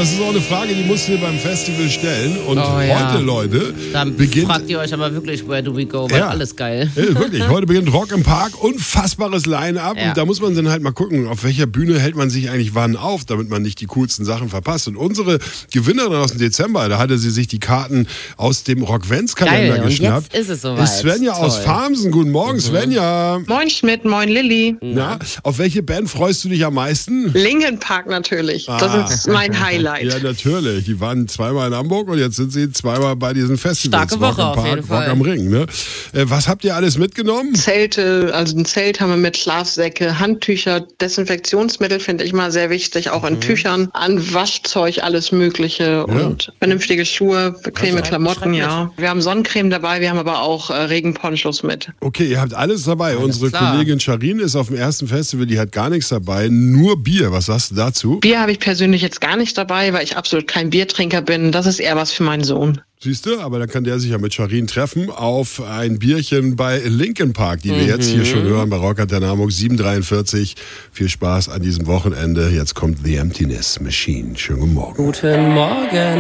das ist auch eine Frage, die musst du dir beim Festival stellen. Und heute, Leute, dann beginnt... fragt ihr euch aber wirklich, where do we go, weil alles geil. Wirklich, heute beginnt Rock im Park, unfassbares Line-Up. Und da muss man dann halt mal gucken, auf welcher Bühne hält man sich eigentlich wann auf, damit man nicht die coolsten Sachen verpasst. Und unsere Gewinnerin aus dem Dezember, da hatte sie sich die Karten aus dem Rock-Vents-Kalender geschnappt. Und jetzt ist es soweit. Ist Svenja aus Farmsen. Guten Morgen, Svenja. Moin Schmidt, moin Lilly. Na, auf welche Band freust du dich am meisten? Linkin Park natürlich. Das ist mein Highlight. Ja, natürlich. Die waren zweimal in Hamburg und jetzt sind sie zweimal bei diesen Festivals. Starke Woche Rock im Park, auf jeden Fall. Rock am Ring. Ne? Was habt ihr alles mitgenommen? Zelte, also ein Zelt haben wir mit, Schlafsäcke, Handtücher, Desinfektionsmittel finde ich mal sehr wichtig, auch in Tüchern, an Waschzeug, alles Mögliche und vernünftige Schuhe, bequeme Klamotten, ja. Wir haben Sonnencreme dabei, wir haben aber auch Regenponchos mit. Okay, ihr habt alles dabei. Unsere Kollegin Charin ist auf dem ersten Festival, die hat gar nichts dabei, nur Bier. Was sagst du dazu? Bier habe ich persönlich jetzt gar nicht dabei, weil ich absolut kein Biertrinker bin. Das ist eher was für meinen Sohn. Siehst du, aber dann kann der sich ja mit Charin treffen auf ein Bierchen bei Linkin Park, die wir jetzt hier schon hören bei Rock Antenne Hamburg 7:43. Viel Spaß an diesem Wochenende. Jetzt kommt The Emptiness Machine. Schönen guten Morgen. Guten Morgen.